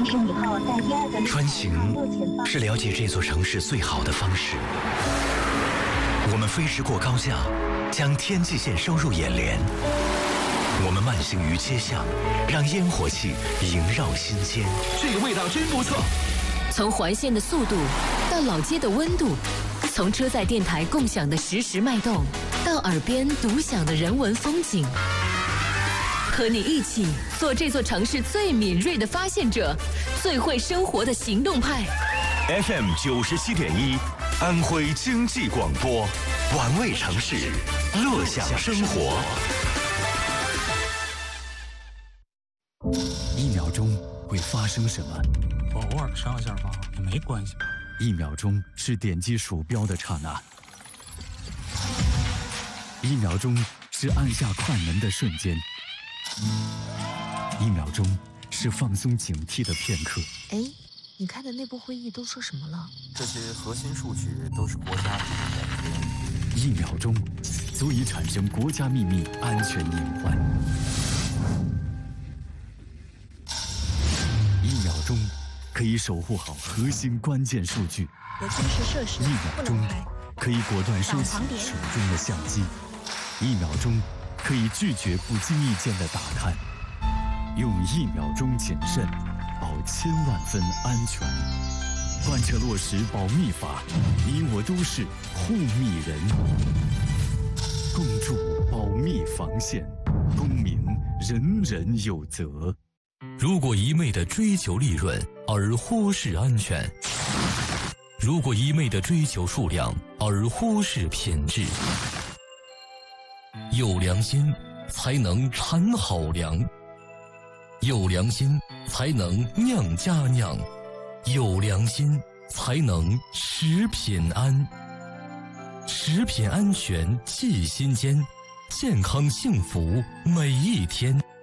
穿行是了解这座城市最好的方式。我们飞驰过高架，将天际线收入眼帘。我们慢行于街巷，让烟火气萦绕心间。 这个味道真不错。 从环线的速度到老街的温度，从车载电台共享的实时脉动，到耳边独享的人文风景。和你一起做这座城市最敏锐的发现者，最会生活的行动派。 FM 97.1，安徽经济广播，玩味城市，乐享生活。 1秒钟会发生什么？ 我偶尔上下吧，也没关系。 1秒钟是点击鼠标的刹那，1秒钟是按下快门的瞬间，1秒钟是放松警惕的片刻。 哎，你开的内部会议都说什么了？ 这些核心数据都是国家秘 1 密。 秒钟足以产生国家秘密安全隐患。1秒钟可以守护好核心关键数据。 有军事设施 1秒钟可以果断收起手中的相机。1秒钟可以拒绝不经意间的打探。用1秒钟谨慎，保1000万分安全。贯彻落实保密法，你我都是护密人。共筑保密防线，公民人人有责。 如果一味地追求利润而忽视安全，如果一味地追求数量而忽视品质，有良心才能产好粮，有良心才能酿家酿，有良心才能食品安。食品安全系心间，健康幸福每一天。